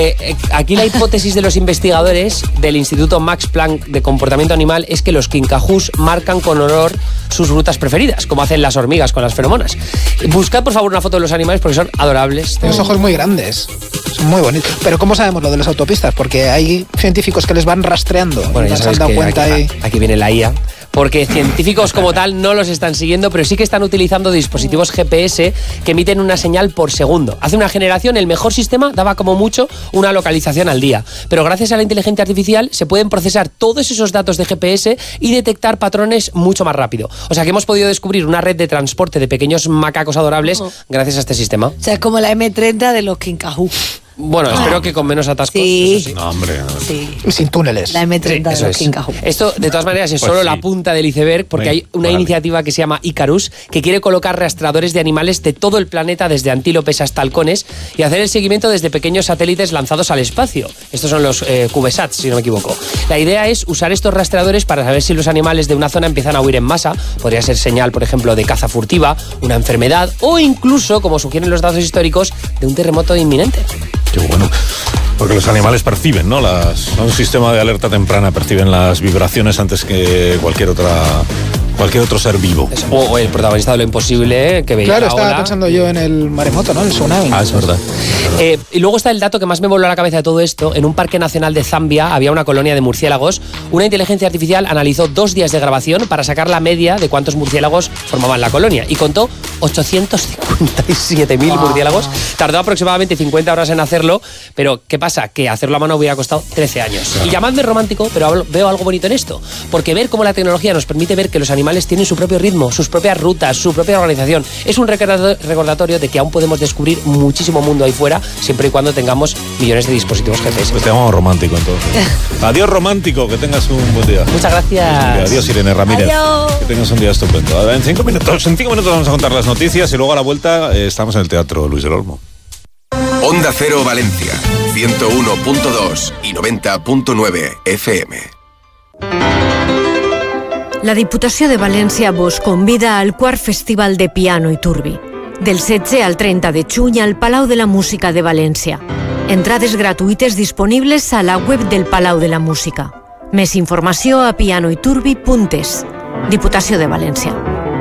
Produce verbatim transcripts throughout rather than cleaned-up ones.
Eh, eh, aquí la hipótesis de los investigadores del Instituto Max Planck de Comportamiento Animal es que los kinkajous marcan con olor sus rutas preferidas, como hacen las hormigas con las feromonas. Buscad, por favor, una foto de los animales porque son adorables. Tienen ojos muy grandes, son muy bonitos. Pero ¿cómo sabemos lo de las autopistas? Porque hay científicos que les van rastreando. Bueno, ya se sabéis han dado que cuenta aquí, y... aquí viene la I A. Porque científicos como tal no los están siguiendo, pero sí que están utilizando dispositivos G P S que emiten una señal por segundo. Hace una generación el mejor sistema daba como mucho una localización al día, pero gracias a la inteligencia artificial se pueden procesar todos esos datos de G P S y detectar patrones mucho más rápido. O sea que hemos podido descubrir una red de transporte de pequeños macacos adorables oh. gracias a este sistema. O sea, como la eme treinta de los kinkajous. Bueno, oh. espero que con menos atascos. Sí. Eso sí. No, hombre. No. Sí. Y sin túneles. La eme treinta sí, de los es. kinkajous. Esto, de todas maneras, es pues solo sí. la punta del iceberg, porque Ven, hay una vale. iniciativa que se llama Icarus, que quiere colocar rastreadores de animales de todo el planeta, desde antílopes hasta halcones, y hacer el seguimiento desde pequeños satélites lanzados al espacio. Estos son los eh, CubeSats, si no me equivoco. La idea es usar estos rastreadores para saber si los animales de una zona empiezan a huir en masa. Podría ser señal, por ejemplo, de caza furtiva, una enfermedad o incluso, como sugieren los datos históricos, de un terremoto inminente. Qué bueno. Porque los animales perciben, ¿no? Las, son un sistema de alerta temprana, perciben las vibraciones antes que cualquier otra cualquier otro ser vivo. Eso. O el protagonista de Lo Imposible, que veía Claro, la estaba ola. pensando yo en el maremoto, ¿no? El tsunami. Ah, es verdad. Eh, y luego está el dato que más me voló a la cabeza de todo esto. En un parque nacional de Zambia había una colonia de murciélagos. Una inteligencia artificial analizó dos días de grabación para sacar la media de cuántos murciélagos formaban la colonia y contó ochocientos cincuenta y siete mil wow. murciélagos. Tardó aproximadamente cincuenta horas en hacerlo, pero ¿qué pasa? Que hacerlo a mano hubiera costado trece años. Claro. Y llamadme romántico, pero hablo, veo algo bonito en esto, porque ver cómo la tecnología nos permite ver que los animales tienen su propio ritmo, sus propias rutas, su propia organización, es un recordatorio de que aún podemos descubrir muchísimo mundo ahí fuera, siempre y cuando tengamos millones de dispositivos G P S. Pues te llamamos romántico entonces. Adiós romántico, que tengas un buen día. Muchas gracias. Adiós Irene Ramírez. Adiós. Que tengas un día estupendo. A ver, en cinco minutos, en cinco minutos vamos a contar las noticias y luego a la vuelta eh, estamos en el Teatro Luis del Olmo. Onda Cero Valencia, ciento uno punto dos y noventa punto nueve F M. La Diputació de València vos convida al quart Festival de Piano i Turbi, del setze al trenta de juny al Palau de la Música de València. Entrades gratuïtes disponibles a la web del Palau de la Música. Més informació a pianoiturbi punt es. Diputació de València.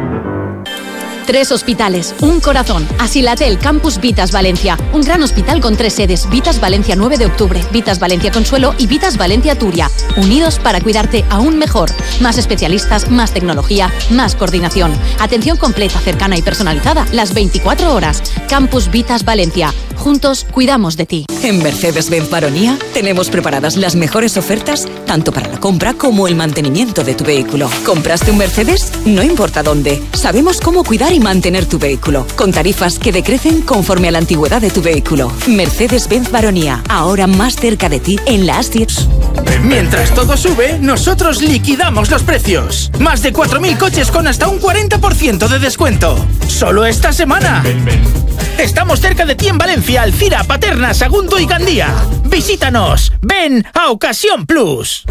Tres hospitales, un corazón. Asilatel Campus Vitas Valencia. Un gran hospital con tres sedes. Vitas Valencia nueve de octubre, Vitas Valencia Consuelo y Vitas Valencia Turia. Unidos para cuidarte aún mejor. Más especialistas, más tecnología, más coordinación. Atención completa, cercana y personalizada las veinticuatro horas. Campus Vitas Valencia. Juntos cuidamos de ti. En Mercedes-Benz Baronía tenemos preparadas las mejores ofertas tanto para la compra como el mantenimiento de tu vehículo. ¿Compraste un Mercedes? No importa dónde. Sabemos cómo cuidar y mantener tu vehículo, con tarifas que decrecen conforme a la antigüedad de tu vehículo. Mercedes-Benz Baronía, ahora más cerca de ti en la A S I E. Mientras todo sube, nosotros liquidamos los precios. Más de cuatro mil coches con hasta un cuarenta por ciento de descuento. Solo esta semana. Ven, ven. Estamos cerca de ti en Valencia, Alcira, Paterna, Sagunto y Gandía. Visítanos. Ven a Ocasión Plus.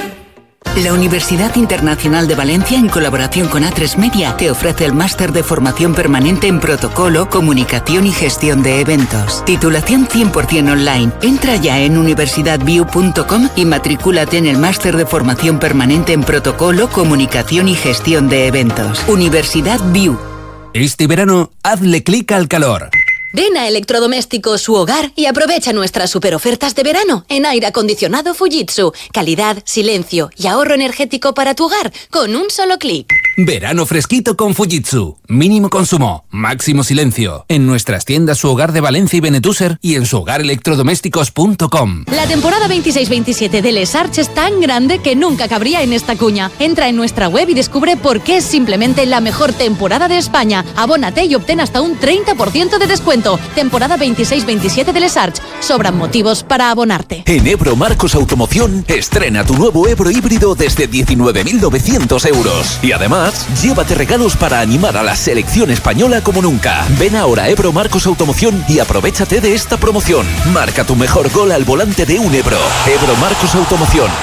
La Universidad Internacional de Valencia, en colaboración con A tres Media, te ofrece el máster de formación permanente en protocolo, comunicación y gestión de eventos. Titulación cien por ciento online. Entra ya en universidad view punto com y matricúlate en el máster de formación permanente en protocolo, comunicación y gestión de eventos. Universidad View. Este verano, hazle clic al calor. Ven a Electrodomésticos Su Hogar y aprovecha nuestras superofertas de verano en aire acondicionado Fujitsu. Calidad, silencio y ahorro energético para tu hogar con un solo clic. Verano fresquito con Fujitsu. Mínimo consumo, máximo silencio. En nuestras tiendas Su Hogar de Valencia y Benetúser y en su hogar electrodomésticos punto com. La temporada veintiséis veintisiete de Les Arts es tan grande que nunca cabría en esta cuña. Entra en nuestra web y descubre por qué es simplemente la mejor temporada de España. Abónate y obtén hasta un treinta por ciento de descuento. Temporada veintiséis veintisiete de Les Arts. Sobran motivos para abonarte. En Ebro Marcos Automoción, estrena tu nuevo Ebro híbrido desde diecinueve mil novecientos euros. Y además, llévate regalos para animar a la selección española como nunca. Ven ahora a Ebro Marcos Automoción y aprovéchate de esta promoción. Marca tu mejor gol al volante de un Ebro. Ebro Marcos Automoción.